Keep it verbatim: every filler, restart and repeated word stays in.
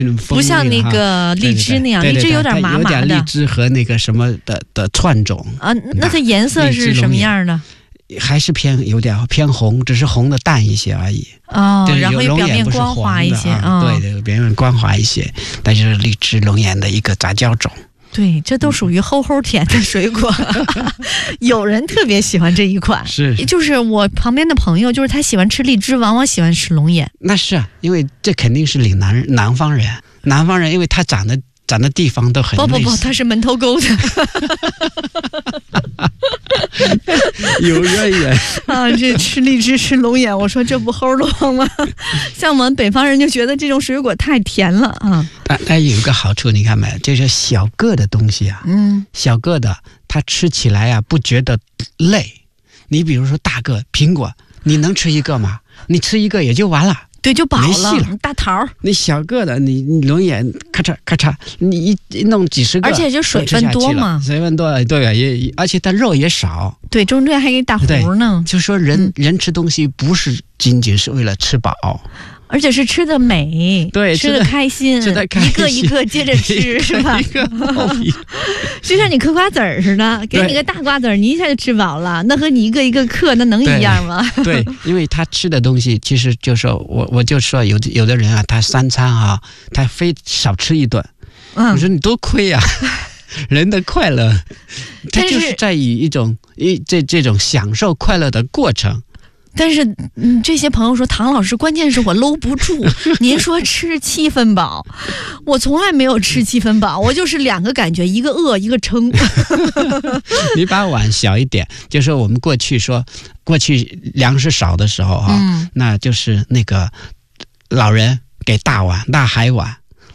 不像那个荔枝那样， 对对对， 荔枝有点麻麻的， 有点荔枝和那个什么的的串种啊。那它颜色是什么样的？ 还是偏有点偏红，只是红的淡一些而已。 哦，然后又表面光滑一些啊、哦，对对，表面光滑一些，但就是荔枝龙眼的一个杂交种。 对，这都属于齁齁甜的水果。有人特别喜欢这一款， 是， 就是我旁边的朋友，就是他喜欢吃荔枝，往往喜欢吃龙眼。 那是啊，因为这肯定是岭南南方人，南方人，因为他长的长的地方都很不不不，他是门头沟的。 有渊源啊！这吃荔枝吃龙眼，我说这不齁long吗？像我们北方人就觉得这种水果太甜了啊。 但但有一个好处，你看没？就是小个的东西啊，嗯，小个的它吃起来啊不觉得累。你比如说大个苹果，你能吃一个吗？你吃一个也就完了。 对，就饱了， 没戏了。 大桃， 你小个的，你你龙眼咔嚓咔嚓，你一弄几十个， 而且就水分多嘛， 水分多，对，也而且它肉也少， 对，中间还给打糊呢。 就说人、嗯、人吃东西不是仅仅是为了吃饱。 而且是吃的美， 对， 吃的开心， 吃的开心， 一个一个接着吃，是吧？就像你嗑瓜子儿似的，给你个大瓜子儿，你一下就吃饱了，那和你一个一个嗑，那能一样吗？ 对，对，因为他吃的东西，其实就说我我就说有有的人啊，他三餐啊，他非少吃一顿，嗯，我说你多亏呀、啊。人的快乐，他就是在于一种一这这种享受快乐的过程。 但是，嗯，这些朋友说唐老师，关键是我搂不住。您说吃七分饱，我从来没有吃七分饱，我就是两个感觉，一个饿，一个撑。 你把碗小一点，就是我们过去说，过去粮食少的时候啊，嗯、那就是那个老人给大碗、大海碗。